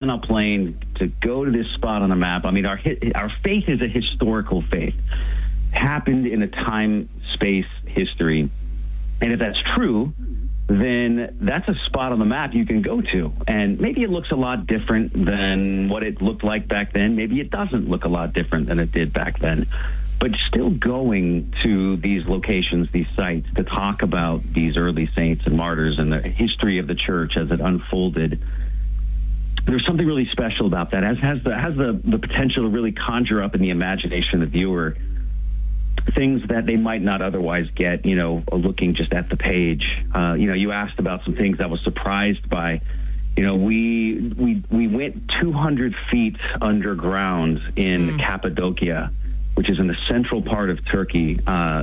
on a plane to go to this spot on the map. I mean, our faith is a historical faith. Happened in a time-space history. And if that's true, then that's a spot on the map you can go to. And maybe it looks a lot different than what it looked like back then. Maybe it doesn't look a lot different than it did back then. But still going to these locations, these sites, to talk about these early saints and martyrs and the history of the church as it unfolded, there's something really special about that. It has the potential to really conjure up in the imagination of the viewer things that they might not otherwise get, looking just at the page. You asked about some things I was surprised by. We went 200 feet underground in Cappadocia, which is in the central part of Turkey,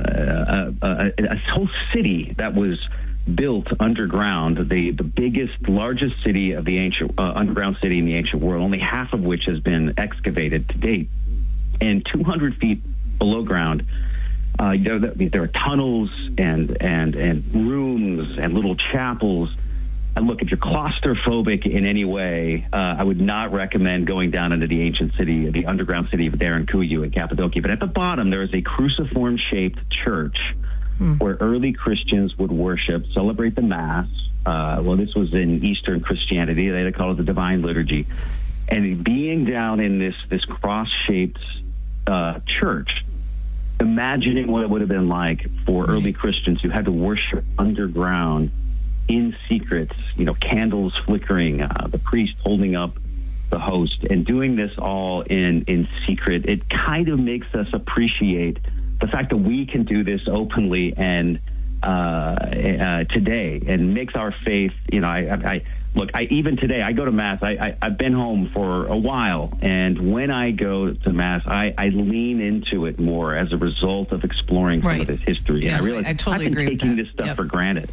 a whole city that was built underground, the biggest, largest city of the ancient, underground city in the ancient world, only half of which has been excavated to date. And 200 feet below ground, there are tunnels and rooms and little chapels. And look, if you're claustrophobic in any way, I would not recommend going down into the ancient city, the underground city of Derinkuyu in Cappadocia. But at the bottom, there is a cruciform-shaped church where early Christians would worship, celebrate the Mass. This was in Eastern Christianity. They call it the Divine Liturgy. And being down in this cross-shaped church, imagining what it would have been like for early Christians who had to worship underground in secret, candles flickering, the priest holding up the host, and doing this all in secret, it kind of makes us appreciate the fact that we can do this openly and today, and makes our faith, even today, I go to Mass. I've been home for a while, and when I go to Mass, I lean into it more as a result of exploring some of this history. Yes, and I realize I totally I've been agree with taking that. this stuff for granted.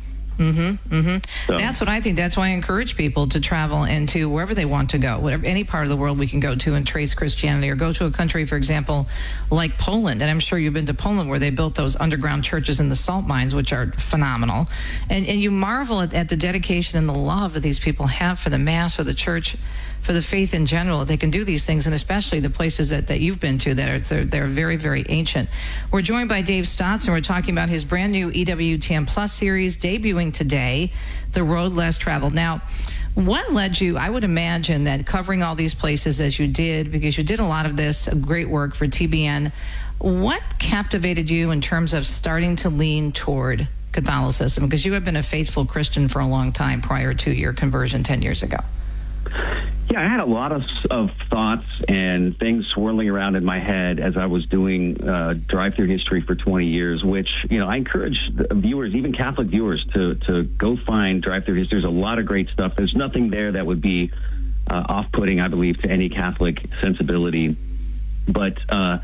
So. That's what I think. That's why I encourage people to travel into wherever they want to go, any part of the world we can go to and trace Christianity, or go to a country, for example, like Poland. And I'm sure you've been to Poland, where they built those underground churches in the salt mines, which are phenomenal. And you marvel at the dedication and the love that these people have for the Mass, for the church, for the faith in general. They can do these things, and especially the places that you've been to they're very, very ancient. We're joined by Dave Stotz, and we're talking about his brand new EWTN Plus series debuting today, The Road Less Traveled. Now, what led you, I would imagine that covering all these places as you did, because you did a lot of this great work for TBN, what captivated you in terms of starting to lean toward Catholicism? Because you have been a faithful Christian for a long time prior to your conversion 10 years ago. Yeah, I had a lot of thoughts and things swirling around in my head as I was doing drive-through history for 20 years, which, I encourage viewers, even Catholic viewers, to go find drive-through history. There's a lot of great stuff. There's nothing there that would be off-putting, I believe, to any Catholic sensibility. But, I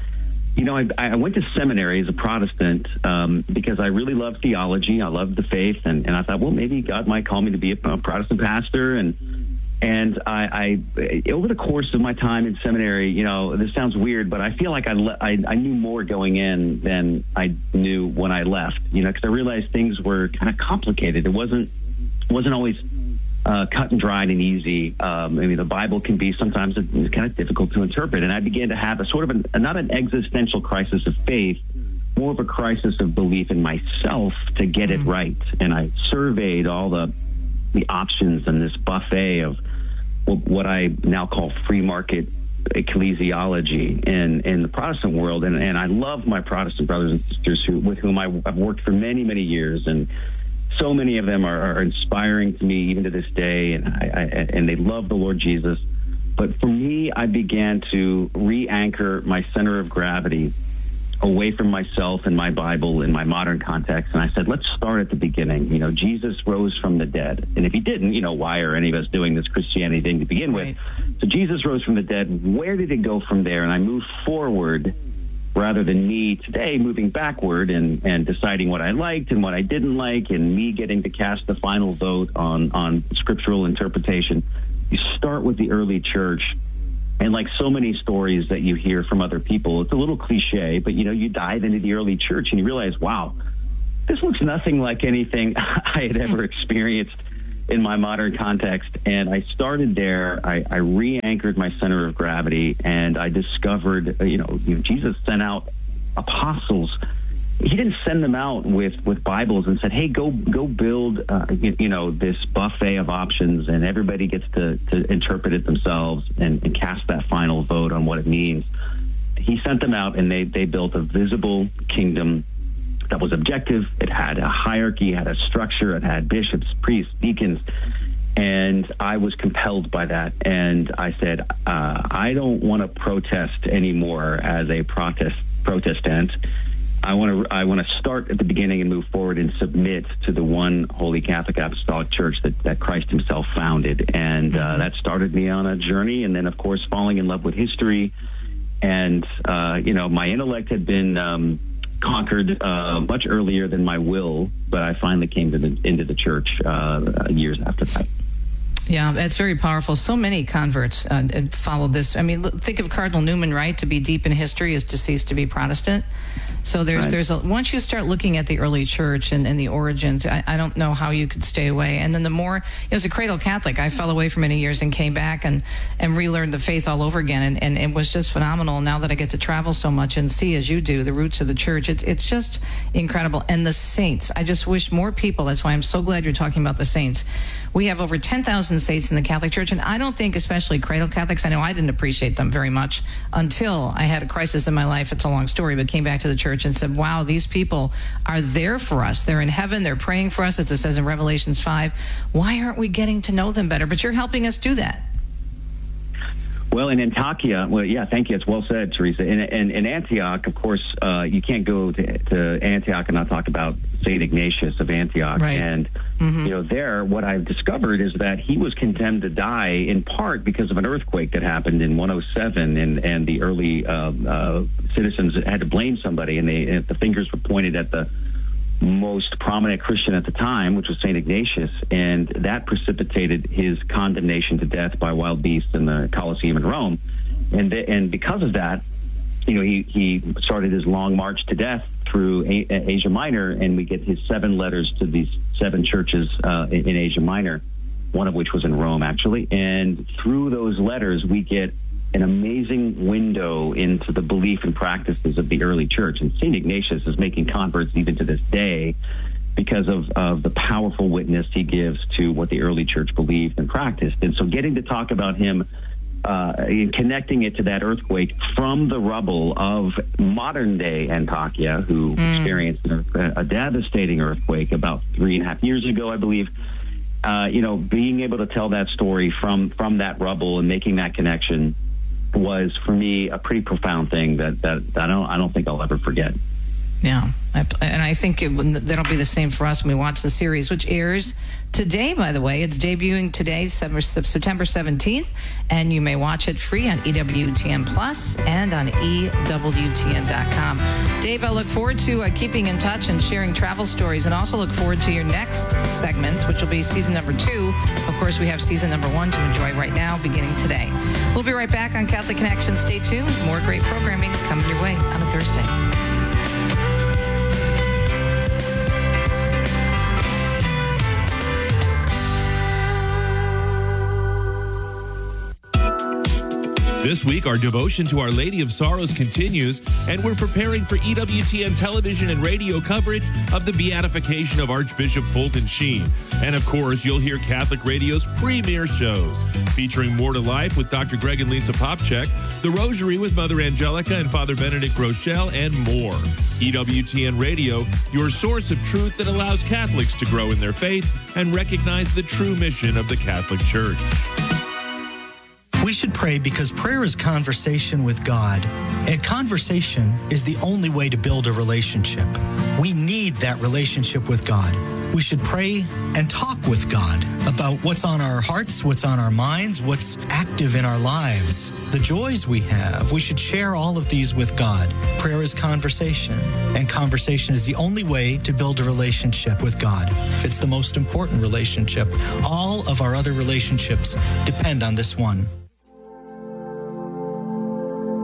went to seminary as a Protestant because I really loved theology. I loved the faith, and I thought, well, maybe God might call me to be a Protestant pastor. And I over the course of my time in seminary, this sounds weird, but I feel like I knew more going in than I knew when I left, because I realized things were kind of complicated. It wasn't always cut and dried and easy. The Bible can be sometimes kind of difficult to interpret. And I began to have a sort of not an existential crisis of faith, more of a crisis of belief in myself to get it right. And I surveyed all the options in this buffet of what I now call free market ecclesiology in the Protestant world. And I love my Protestant brothers and sisters with whom I've worked for many, many years. And so many of them are inspiring to me even to this day. And they love the Lord Jesus. But for me, I began to re-anchor my center of gravity away from myself and my Bible in my modern context. And I said, let's start at the beginning. Jesus rose from the dead. And if he didn't, why are any of us doing this Christianity thing to begin with? So Jesus rose from the dead. Where did it go from there? And I moved forward rather than me today moving backward and deciding what I liked and what I didn't like, and me getting to cast the final vote on scriptural interpretation. You start with the early church. And like so many stories that you hear from other people, it's a little cliche, but you dive into the early church and you realize, wow, this looks nothing like anything I had ever experienced in my modern context. And I started there. I re-anchored my center of gravity, and I discovered, Jesus sent out apostles. He didn't send them out with Bibles and said, hey, go build, this buffet of options, and everybody gets to interpret it themselves and cast that final vote on what it means. He sent them out, and they built a visible kingdom that was objective. It had a hierarchy, it had a structure, it had bishops, priests, deacons. And I was compelled by that. And I said, I don't want to protest anymore as a Protestant. I want to start at the beginning and move forward and submit to the one Holy Catholic Apostolic Church that Christ himself founded. And that started me on a journey. And then, of course, falling in love with history. And, my intellect had been conquered much earlier than my will, but I finally came into the church years after that. Yeah, that's very powerful. So many converts followed this. I mean, think of Cardinal Newman, right? To be deep in history is to cease to be Protestant. So once you start looking at the early church and the origins, I don't know how you could stay away. And then the more, as a cradle Catholic, I fell away for many years and came back and relearned the faith all over again. And it was just phenomenal. Now that I get to travel so much and see, as you do, the roots of the church, it's just incredible. And the saints, I just wish more people, that's why I'm so glad you're talking about the saints. We have over 10,000 saints in the Catholic Church, and I don't think, especially cradle Catholics, I know I didn't appreciate them very much until I had a crisis in my life. It's a long story, but came back to the church and said, wow, these people are there for us. They're in heaven. They're praying for us, as it says in Revelations 5. Why aren't we getting to know them better? But you're helping us do that. Well, in Antiochia, thank you. It's well said, Teresa. In Antioch, of course, you can't go to Antioch and not talk about St. Ignatius of Antioch. Right. And, there, what I've discovered is that he was condemned to die in part because of an earthquake that happened in 107, and the early citizens had to blame somebody, and the fingers were pointed at the most prominent Christian at the time, which was St. Ignatius, and that precipitated his condemnation to death by wild beasts in the Colosseum in Rome. And because of that, he started his long march to death through Asia Minor, and we get his 7 letters to these 7 churches in Asia Minor, one of which was in Rome, actually. And through those letters, we get an amazing window into the belief and practices of the early church. And St. Ignatius is making converts even to this day because of the powerful witness he gives to what the early church believed and practiced. And so getting to talk about him, connecting it to that earthquake from the rubble of modern-day Antiochia, who experienced a devastating earthquake about 3.5 years ago, I believe, being able to tell that story from that rubble and making that connection was, for me, a pretty profound thing that I don't think I'll ever forget. Yeah, and I think that'll be the same for us when we watch the series, which airs today, by the way. It's debuting today, September 17th, and you may watch it free on EWTN Plus and on EWTN.com. Dave, I look forward to keeping in touch and sharing travel stories, and also look forward to your next segments, which will be season number 2. Of course, we have season number 1 to enjoy right now, beginning today. We'll be right back on Catholic Connection. Stay tuned. More great programming coming your way on a Thursday. This week, our devotion to Our Lady of Sorrows continues, and we're preparing for EWTN television and radio coverage of the beatification of Archbishop Fulton Sheen. And of course, you'll hear Catholic Radio's premier shows, featuring More to Life with Dr. Greg and Lisa Popchek, The Rosary with Mother Angelica and Father Benedict Rochelle, and more. EWTN Radio, your source of truth that allows Catholics to grow in their faith and recognize the true mission of the Catholic Church. We should pray because prayer is conversation with God, and conversation is the only way to build a relationship. We need that relationship with God. We should pray and talk with God about what's on our hearts, what's on our minds, what's active in our lives, the joys we have. We should share all of these with God. Prayer is conversation, and conversation is the only way to build a relationship with God. It's the most important relationship. All of our other relationships depend on this one.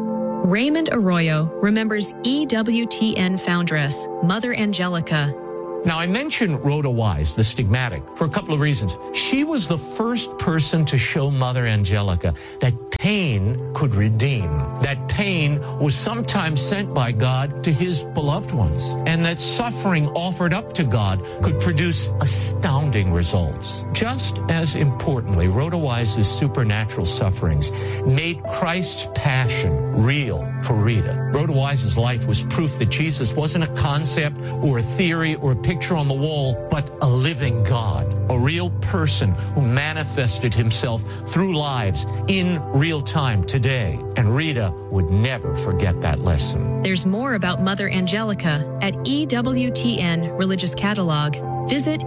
Raymond Arroyo remembers EWTN foundress, Mother Angelica. Now, I mentioned Rhoda Wise, the stigmatic, for a couple of reasons. She was the first person to show Mother Angelica that pain could redeem, that pain was sometimes sent by God to his beloved ones, and that suffering offered up to God could produce astounding results. Just as importantly, Rhoda Wise's supernatural sufferings made Christ's passion real for Rita. Rhoda Wise's life was proof that Jesus wasn't a concept or a theory or a picture on the wall, but a living God, a real person who manifested himself through lives in real time today. And Rita would never forget that lesson. There's more about Mother Angelica at EWTN Religious Catalog. Visit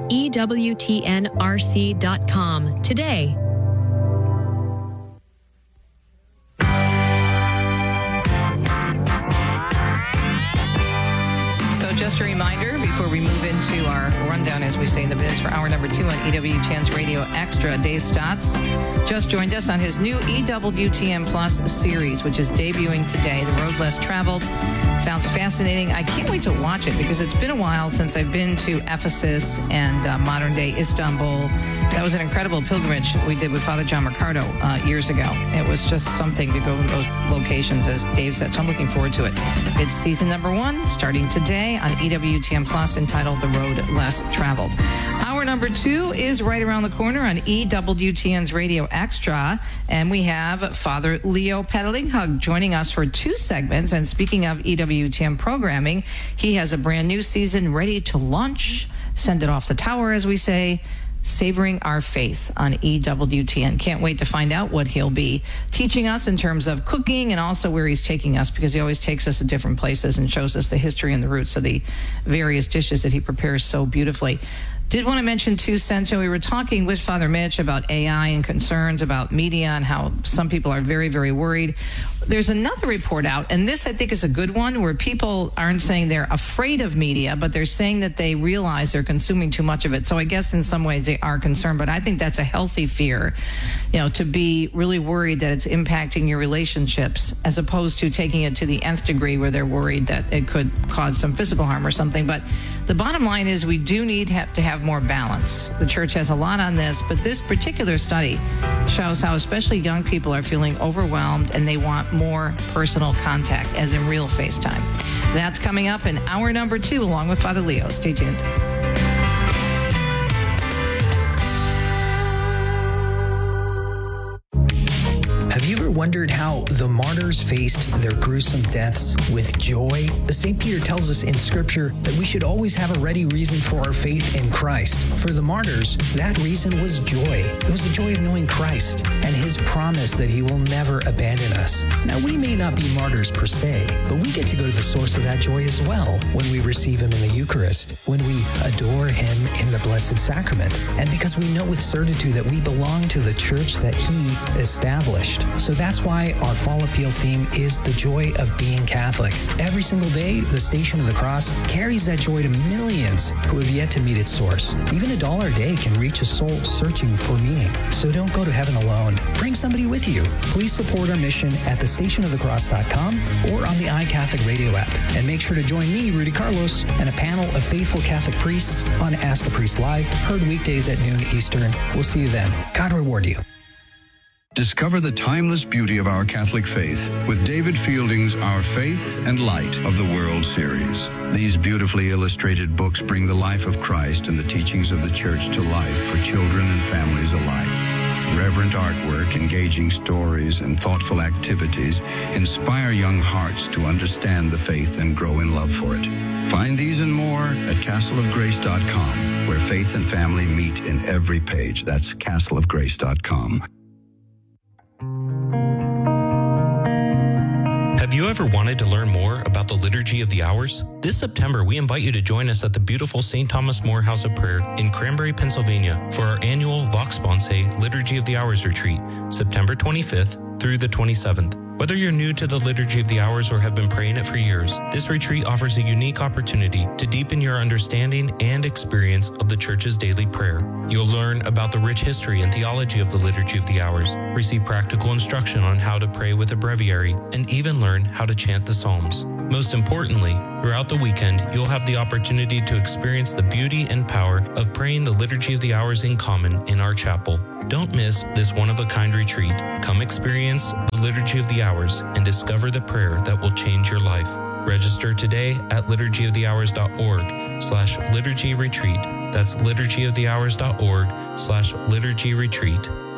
EWTNRC.com today. Just a reminder before we move into our rundown, as we say in the biz, for hour number 2 on EWTN's Radio Extra. Dave Stotts just joined us on his new EWTN Plus series, which is debuting today, The Road Less Traveled. Sounds fascinating. I can't wait to watch it because it's been a while since I've been to Ephesus and modern-day Istanbul. That was an incredible pilgrimage we did with Father John Mercado years ago. It was just something to go to those locations, as Dave said, so I'm looking forward to it. It's season number 1, starting today on EWTN Plus, entitled The Road Less Traveled. Hour number 2 is right around the corner on EWTN's Radio Extra, and we have Father Leo Petalinghug joining us for 2 segments. And speaking of EWTN programming, he has a brand new season ready to launch. Send it off the tower, as we say. Savoring Our Faith on EWTN. Can't wait to find out what he'll be teaching us in terms of cooking, and also where he's taking us, because he always takes us to different places and shows us the history and the roots of the various dishes that he prepares so beautifully. Did want to mention, too, Senso, we were talking with Father Mitch about AI and concerns about media and how some people are very, very worried. There's another report out, and this I think is a good one, where people aren't saying they're afraid of media, but they're saying that they realize they're consuming too much of it. So I guess in some ways they are concerned, but I think that's a healthy fear, to be really worried that it's impacting your relationships, as opposed to taking it to the nth degree where they're worried that it could cause some physical harm or something. But the bottom line is we do need to have more balance. The church has a lot on this, but this particular study shows how especially young people are feeling overwhelmed and they want more personal contact, as in real FaceTime. That's coming up in hour number 2 along with Father Leo. Stay tuned. Have you ever wondered how the martyrs faced their gruesome deaths with joy? St. Peter tells us in Scripture that we should always have a ready reason for our faith in Christ. For the martyrs, that reason was joy. It was the joy of knowing Christ and his promise that he will never abandon us. Now, we may not be martyrs per se, but we get to go to the source of that joy as well when we receive him in the Eucharist, when we adore him in the Blessed Sacrament, and because we know with certitude that we belong to the church that he established. So that's why our fall appeal theme is the joy of being Catholic. Every single day, the Station of the Cross carries that joy to millions who have yet to meet its source. Even $1 a day can reach a soul searching for meaning. So don't go to heaven alone. Bring somebody with you. Please support our mission at thestationofthecross.com or on the iCatholic radio app. And make sure to join me, Rudy Carlos, and a panel of faithful Catholic priests on Ask a Priest Live, heard weekdays at noon Eastern. We'll see you then. God reward you. Discover the timeless beauty of our Catholic faith with David Fielding's Our Faith and Light of the World series. These beautifully illustrated books bring the life of Christ and the teachings of the Church to life for children and families alike. Reverent artwork, engaging stories, and thoughtful activities inspire young hearts to understand the faith and grow in love for it. Find these and more at castleofgrace.com, where faith and family meet in every page. That's castleofgrace.com. Have you ever wanted to learn more about the Liturgy of the Hours? This September, we invite you to join us at the beautiful St. Thomas More House of Prayer in Cranberry, Pennsylvania for our annual Vox Sponsae Liturgy of the Hours retreat, September 25th through the 27th. Whether you're new to the Liturgy of the Hours or have been praying it for years, this retreat offers a unique opportunity to deepen your understanding and experience of the Church's daily prayer. You'll learn about the rich history and theology of the Liturgy of the Hours, receive practical instruction on how to pray with a breviary, and even learn how to chant the Psalms. Most importantly, throughout the weekend, you'll have the opportunity to experience the beauty and power of praying the Liturgy of the Hours in common in our chapel. Don't miss this one-of-a-kind retreat. Come experience the Liturgy of the Hours and discover the prayer that will change your life. Register today at liturgyofthehours.org/liturgy retreat. That's liturgyofthehours.org/liturgy retreat.